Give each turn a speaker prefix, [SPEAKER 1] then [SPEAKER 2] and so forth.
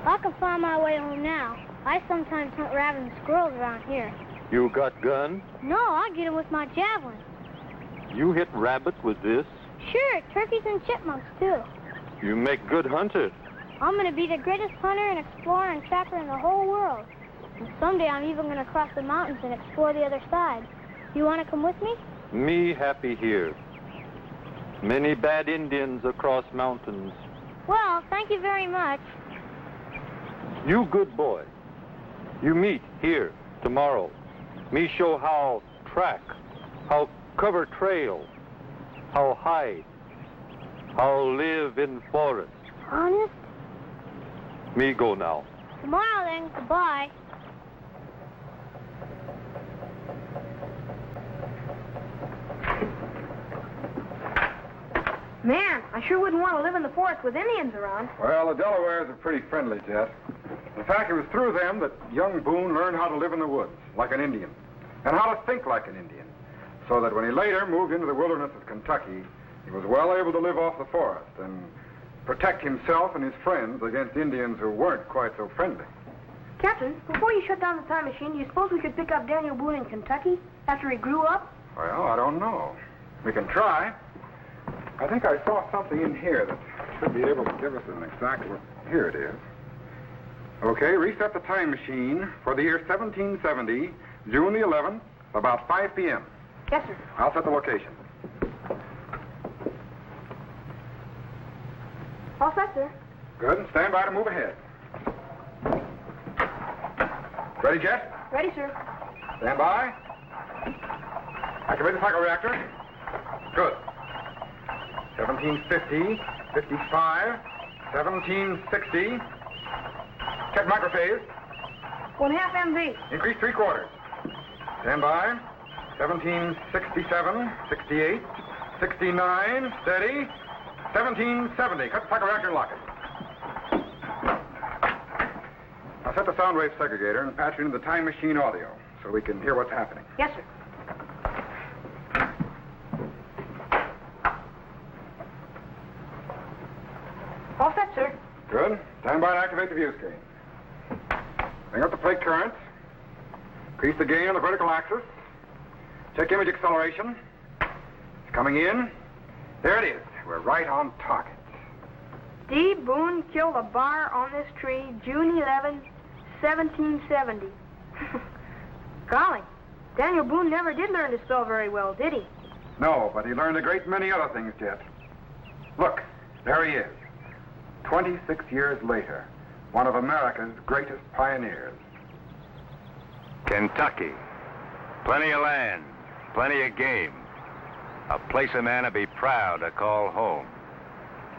[SPEAKER 1] I can find my way home now. I sometimes hunt rabbits and squirrels around here.
[SPEAKER 2] You got gun?
[SPEAKER 1] No, I get them with my javelin.
[SPEAKER 2] You hit rabbits with this?
[SPEAKER 1] Sure, turkeys and chipmunks, too.
[SPEAKER 2] You make good hunter.
[SPEAKER 1] I'm going to be the greatest hunter and explorer and trapper in the whole world. And someday I'm even going to cross the mountains and explore the other side. You want to come with me?
[SPEAKER 2] Me happy here. Many bad Indians across mountains.
[SPEAKER 1] Well, thank you very much.
[SPEAKER 2] You good boy. You meet here tomorrow. Me show how track, how cover trail, how hide, how live in forest.
[SPEAKER 1] Honest?
[SPEAKER 2] Me go now.
[SPEAKER 1] Tomorrow then, goodbye.
[SPEAKER 3] Man, I sure wouldn't want to live in the forest with Indians around.
[SPEAKER 4] Well, the Delawares are pretty friendly, Jet. In fact, it was through them that young Boone learned how to live in the woods, like an Indian, and how to think like an Indian, so that when he later moved into the wilderness of Kentucky, he was well able to live off the forest and protect himself and his friends against Indians who weren't quite so friendly.
[SPEAKER 3] Captain, before you shut down the time machine, do you suppose we could pick up Daniel Boone in Kentucky after he grew up?
[SPEAKER 4] Well, I don't know. We can try. I think I saw something in here that should be able to give us an exact... Here it is. Okay, reset the time machine for the year 1770, June the 11th, about 5 p.m.
[SPEAKER 3] Yes, sir.
[SPEAKER 4] I'll set the location.
[SPEAKER 3] All set, sir.
[SPEAKER 4] Good, and stand by to move ahead. Ready, Jet?
[SPEAKER 3] Ready, sir.
[SPEAKER 4] Stand by. Activate the cycle reactor. Good. 1750, 55, 1760. Check microphase.
[SPEAKER 3] 1/2 MV.
[SPEAKER 4] Increase 3/4. Stand by. 1767, 68, 69. Steady. 1770. Cut the cycle reactor and lock it. Now set the sound wave segregator and patch it into the time machine audio so we can hear what's happening.
[SPEAKER 3] Yes, sir. All set, sir.
[SPEAKER 4] Good. Stand by to activate the view screen. Bring up the plate currents. Increase the gain on the vertical axis. Check image acceleration. It's coming in. There it is. We're right on target.
[SPEAKER 3] D. Boone killed a bar on this tree June 11, 1770. Golly, Daniel Boone never did learn to spell very well, did he?
[SPEAKER 4] No, but he learned a great many other things, Jet. Look, there he is. 26 years later, one of America's greatest pioneers.
[SPEAKER 5] Kentucky. Plenty of land, plenty of game. A place a man would be proud to call home.